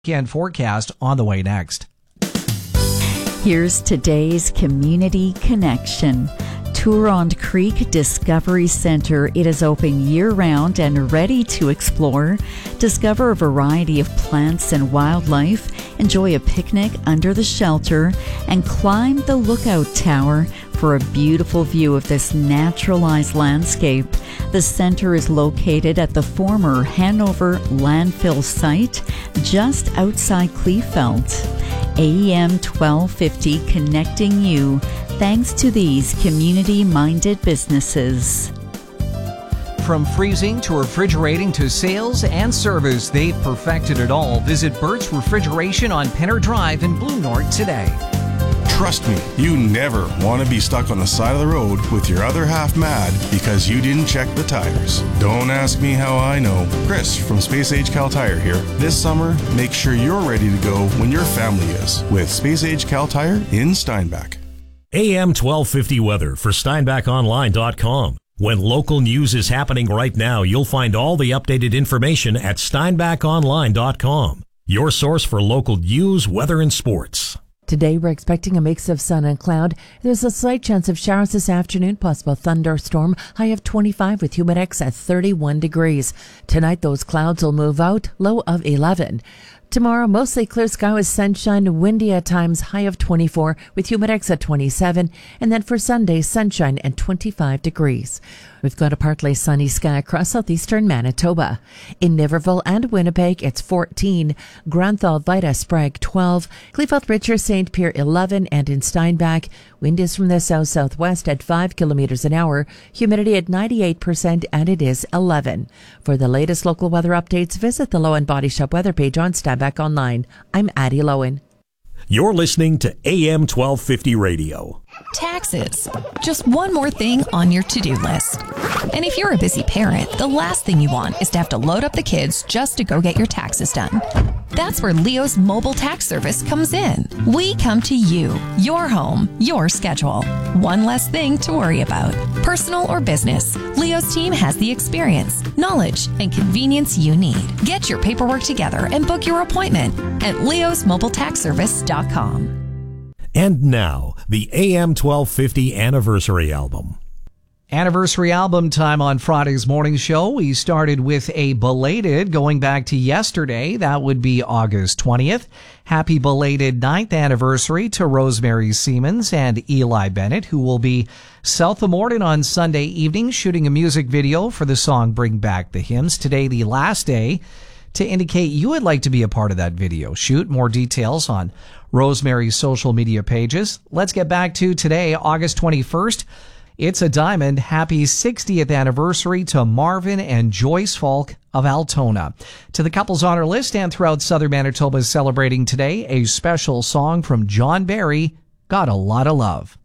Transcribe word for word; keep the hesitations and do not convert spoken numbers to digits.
Weekend forecast on the way next. Here's today's Community Connection. Turand Creek Discovery Center. It is open year-round and ready to explore. Discover a variety of plants and wildlife. Enjoy a picnic under the shelter and climb the lookout tower for a beautiful view of this naturalized landscape. The center is located at the former Hanover landfill site just outside Kleefeld. A E M twelve fifty connecting you thanks to these community-minded businesses. From freezing to refrigerating to sales and service, they've perfected it all. Visit Burt's Refrigeration on Penner Drive in Blue North today. Trust me, you never want to be stuck on the side of the road with your other half mad because you didn't check the tires. Don't ask me how I know. Chris from Space Age Cal Tire here. This summer, make sure you're ready to go when your family is with Space Age Cal Tire in Steinbach. A M twelve fifty weather for Steinbach Online dot com. When local news is happening right now, you'll find all the updated information at Steinbach Online dot com. Your source for local news, weather, and sports. Today, we're expecting a mix of sun and cloud. There's a slight chance of showers this afternoon, possible thunderstorm, high of twenty-five with humidex at thirty-one degrees. Tonight, those clouds will move out, low of eleven. Tomorrow, mostly clear sky with sunshine, windy at times, high of twenty-four with humidex at twenty-seven. And then for Sunday, sunshine and twenty-five degrees. We've got a partly sunny sky across southeastern Manitoba. In Niverville and Winnipeg, it's fourteen. Granthal, Vida, Sprague, twelve. Kleefeld, Richer, Saint Pierre, eleven. And in Steinbach, wind is from the south-southwest at five kilometers an hour. Humidity at ninety-eight percent, and it is eleven. For the latest local weather updates, visit the Lowen Body Shop weather page on Steinbach Online. I'm Addie Lowen. You're listening to A M twelve fifty Radio. Taxes. Just one more thing on your to-do list. And if you're a busy parent, the last thing you want is to have to load up the kids just to go get your taxes done. That's where Leo's mobile tax service comes in. We come to you, your home, your schedule. One less thing to worry about. Personal or business, Leo's team has the experience, knowledge, and convenience you need. Get your paperwork together and book your appointment at leos mobile tax service dot com. And now, the A M twelve fifty Anniversary Album. Anniversary album time on Friday's morning show. We started with a belated going back to yesterday. That would be August twentieth. Happy belated ninth anniversary to Rosemary Siemens and Eli Bennett, who will be south of Morden on Sunday evening shooting a music video for the song Bring Back the Hymns. Today, the last day to indicate you would like to be a part of that video shoot. More details on Rosemary's social media pages. Let's get back to today, August twenty-first. It's a diamond. Happy sixtieth anniversary to Marvin and Joyce Falk of Altona. To the couples on our list and throughout southern Manitoba celebrating today, a special song from John Barry, Got a Lot of Love.